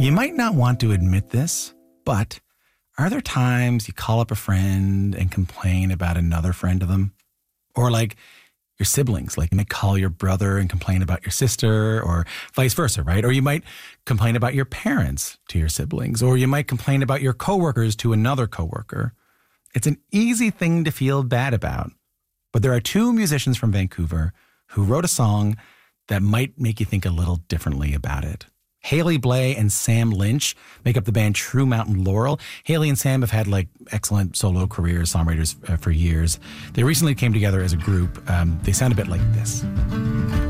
You might not want to admit this, but are there times you call up a friend and complain about another friend to them? Or like your siblings, like you might call your brother and complain about your sister, or vice versa, right? Or you might complain about your parents to your siblings, or you might complain about your coworkers to another coworker. It's an easy thing to feel bad about. But there are two musicians from Vancouver who wrote a song that might make you think a little differently about it. Haley Blay and Sam Lynch make up the band True Mountain Laurel. Haley and Sam have had excellent solo careers, songwriters for years. They recently came together as a group. They sound a bit like this.